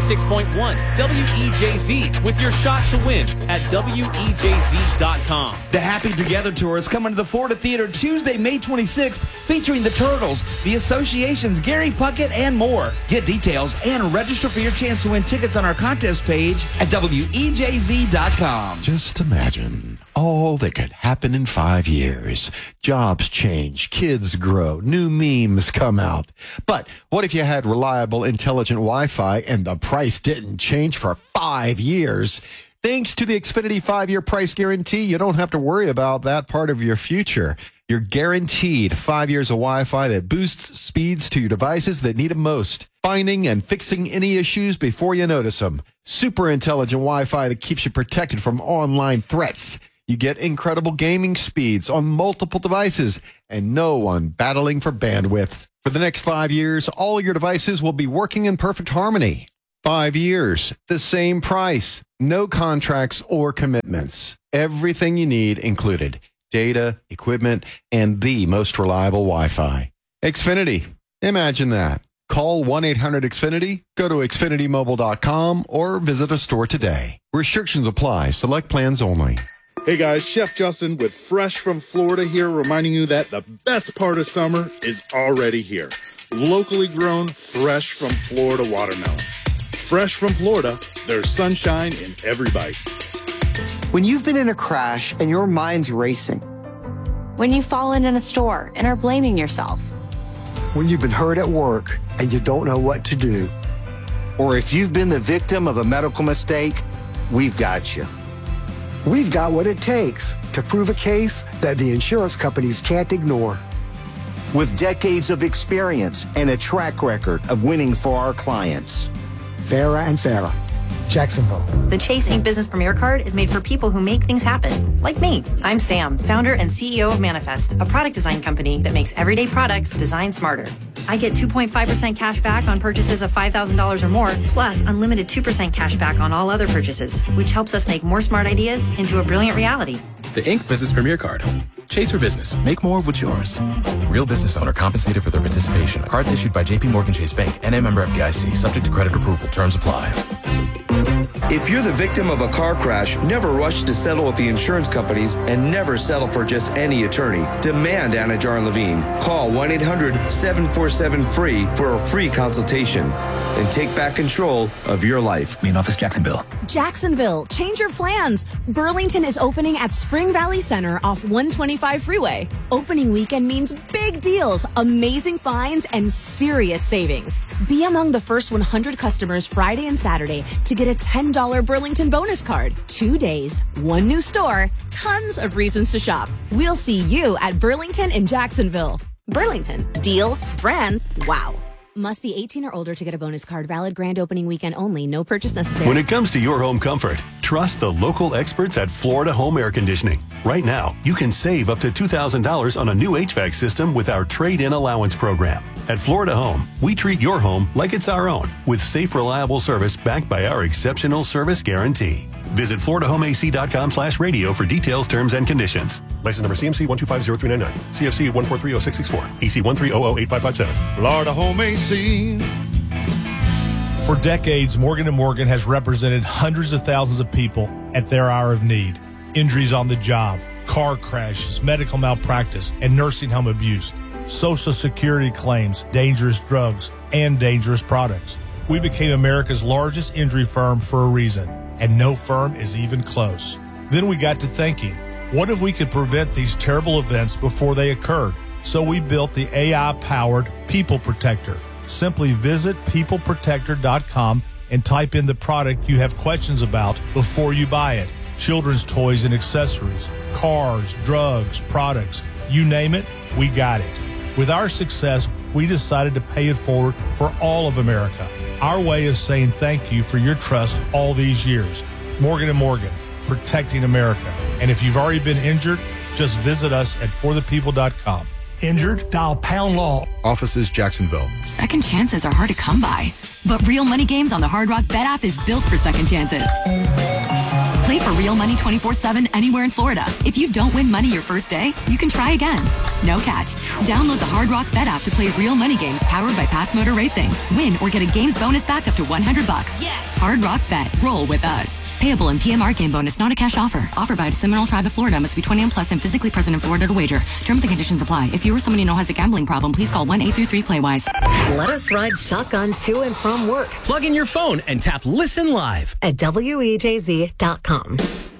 96.1 WEJZ with your shot to win at WEJZ.com. The Happy Together Tour is coming to the Florida Theater Tuesday, May 26th, featuring the Turtles, the Associations, Gary Puckett, and more. Get details and register for your chance to win tickets on our contest page at WEJZ.com. Just imagine all that could happen in 5 years. Jobs change, kids grow, new memes come out. But what if you had reliable, intelligent Wi-Fi and the price didn't change for 5 years? Thanks to the Xfinity 5-year price guarantee, you don't have to worry about that part of your future. You're guaranteed 5 years of Wi-Fi that boosts speeds to your devices that need it most. Finding and fixing any issues before you notice them. Super intelligent Wi-Fi that keeps you protected from online threats. You get incredible gaming speeds on multiple devices and no one battling for bandwidth. For the next 5 years, all your devices will be working in perfect harmony. 5 years, the same price, no contracts or commitments. Everything you need included. Data, equipment, and the most reliable Wi-Fi. Xfinity. Imagine that. Call 1-800-XFINITY, go to XfinityMobile.com, or visit a store today. Restrictions apply. Select plans only. Hey guys, Chef Justin with Fresh from Florida here, reminding you that the best part of summer is already here. Locally grown, fresh from Florida watermelon. Fresh from Florida, there's sunshine in every bite. When you've been in a crash and your mind's racing. When you've fallen in a store and are blaming yourself. When you've been hurt at work and you don't know what to do. Or if you've been the victim of a medical mistake, we've got you. We've got what it takes to prove a case that the insurance companies can't ignore. With decades of experience and a track record of winning for our clients. Farah and Farah, Jacksonville. The Chase Ink Business Premier Card is made for people who make things happen, like me. I'm Sam, founder and CEO of Manifest, a product design company that makes everyday products designed smarter. I get 2.5% cash back on purchases of $5,000 or more, plus unlimited 2% cash back on all other purchases, which helps us make more smart ideas into a brilliant reality. The Ink Business Premier Card. Chase for business. Make more of what's yours. Real business owner compensated for their participation. Cards issued by J.P. Morgan Chase Bank and a member FDIC. Subject to credit approval. Terms apply. If you're the victim of a car crash, never rush to settle with the insurance companies and never settle for just any attorney. Demand Anajar and Levine. Call 1-800-747-FREE for a free consultation and take back control of your life. Main office, Jacksonville. Jacksonville, change your plans. Burlington is opening at Spring Valley Center off 125 Freeway. Opening weekend means big deals, amazing finds, and serious savings. Be among the first 100 customers Friday and Saturday to get a $10 Burlington bonus card. 2 days, one new store, tons of reasons to shop. We'll see you at Burlington in Jacksonville. Burlington, deals, brands, wow. Must be 18 or older to get a bonus card. Valid grand opening weekend only. No purchase necessary. When it comes to your home comfort, trust the local experts at Florida Home Air Conditioning. Right now, you can save up to $2,000 on a new HVAC system with our trade-in allowance program. At Florida Home, we treat your home like it's our own with safe, reliable service backed by our exceptional service guarantee. Visit FloridaHomeAC.com/radio for details, terms, and conditions. License number CMC 1250399. CFC 1430664. EC 130085557. Florida Home AC. For decades, Morgan & Morgan has represented hundreds of thousands of people at their hour of need. Injuries on the job, car crashes, medical malpractice, and nursing home abuse. Social Security claims, dangerous drugs, and dangerous products. We became America's largest injury firm for a reason, and no firm is even close. Then we got to thinking, what if we could prevent these terrible events before they occurred? So we built the AI-powered People Protector. Simply visit peopleprotector.com and type in the product you have questions about before you buy it. Children's toys and accessories, cars, drugs, products, you name it, we got it. With our success, we decided to pay it forward for all of America. Our way of saying thank you for your trust all these years. Morgan & Morgan, protecting America. And if you've already been injured, just visit us at forthepeople.com. Injured? Dial #law. Offices, Jacksonville. Second chances are hard to come by. But Real Money Games on the Hard Rock Bet app is built for second chances. Play for real money 24/7 anywhere in Florida. If you don't win money your first day, you can try again. no catch. Download the Hard Rock Bet app to play real money games powered by Pass Motor Racing. Win or get a game's bonus back up to $100. Yes! Hard Rock Bet. Roll with us. Payable in PMR game bonus, not a cash offer. Offered by the Seminole Tribe of Florida. Must be 21 plus and physically present in Florida to wager. Terms and conditions apply. If you or someone you know has a gambling problem, please call 1-833-PLAY-WISE. Let us ride shotgun to and from work. Plug in your phone and tap Listen Live at WEJZ.com.